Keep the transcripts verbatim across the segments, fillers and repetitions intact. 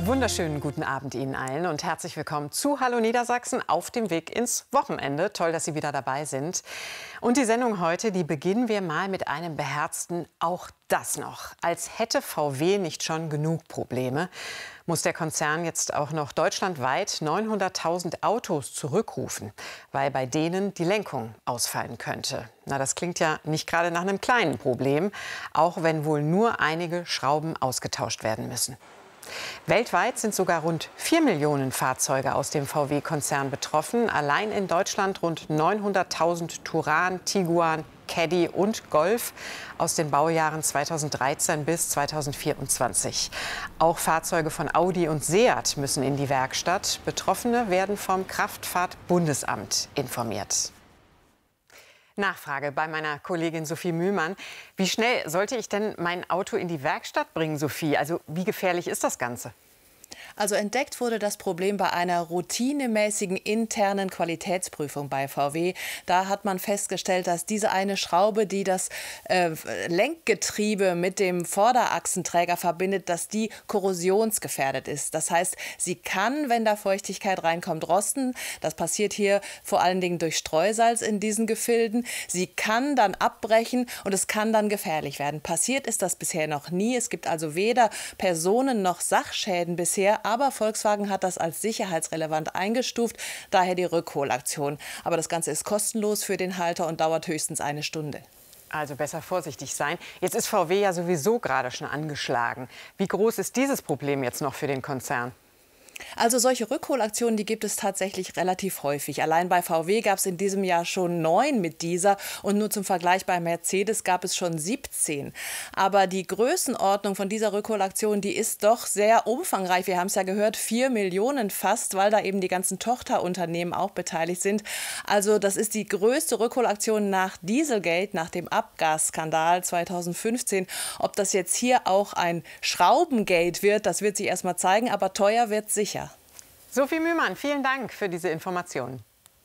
Wunderschönen guten Abend Ihnen allen und herzlich willkommen zu Hallo Niedersachsen auf dem Weg ins Wochenende. Toll, dass Sie wieder dabei sind. Und die Sendung heute, die beginnen wir mal mit einem beherzten Auch das noch. Als hätte V W nicht schon genug Probleme, muss der Konzern jetzt auch noch deutschlandweit neunhunderttausend Autos zurückrufen, weil bei denen die Lenkung ausfallen könnte. Na, das klingt ja nicht gerade nach einem kleinen Problem, auch wenn wohl nur einige Schrauben ausgetauscht werden müssen. Weltweit sind sogar rund vier Millionen Fahrzeuge aus dem V W-Konzern betroffen. Allein in Deutschland rund neunhunderttausend Touran, Tiguan, Caddy und Golf aus den Baujahren zweitausenddreizehn bis zweitausendvierundzwanzig. Auch Fahrzeuge von Audi und Seat müssen in die Werkstatt. Betroffene werden vom Kraftfahrtbundesamt informiert. Nachfrage bei meiner Kollegin Sophie Mühlmann. Wie schnell sollte ich denn mein Auto in die Werkstatt bringen, Sophie? Also wie gefährlich ist das Ganze? Also entdeckt wurde das Problem bei einer routinemäßigen internen Qualitätsprüfung bei V W. Da hat man festgestellt, dass diese eine Schraube, die das äh, Lenkgetriebe mit dem Vorderachsenträger verbindet, dass die korrosionsgefährdet ist. Das heißt, sie kann, wenn da Feuchtigkeit reinkommt, rosten. Das passiert hier vor allen Dingen durch Streusalz in diesen Gefilden. Sie kann dann abbrechen und es kann dann gefährlich werden. Passiert ist das bisher noch nie. Es gibt also weder Personen- noch Sachschäden bisher. Aber Volkswagen hat das als sicherheitsrelevant eingestuft, daher die Rückholaktion. Aber das Ganze ist kostenlos für den Halter und dauert höchstens eine Stunde. Also besser vorsichtig sein. Jetzt ist V W ja sowieso gerade schon angeschlagen. Wie groß ist dieses Problem jetzt noch für den Konzern? Also solche Rückholaktionen, die gibt es tatsächlich relativ häufig. Allein bei V W gab es in diesem Jahr schon neun mit dieser und nur zum Vergleich bei Mercedes gab es schon siebzehn. Aber die Größenordnung von dieser Rückholaktion, die ist doch sehr umfangreich. Wir haben es ja gehört, vier Millionen fast, weil da eben die ganzen Tochterunternehmen auch beteiligt sind. Also das ist die größte Rückholaktion nach Dieselgate, nach dem Abgasskandal zweitausendfünfzehn. Ob das jetzt hier auch ein Schraubengate wird, das wird sich erst mal zeigen, aber teuer wird sicher. Sophie Mühlmann, vielen Dank für diese Informationen.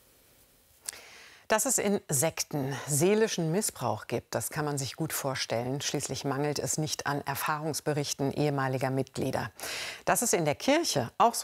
Dass es in Sekten seelischen Missbrauch gibt, das kann man sich gut vorstellen. Schließlich mangelt es nicht an Erfahrungsberichten ehemaliger Mitglieder. Dass es in der Kirche auch so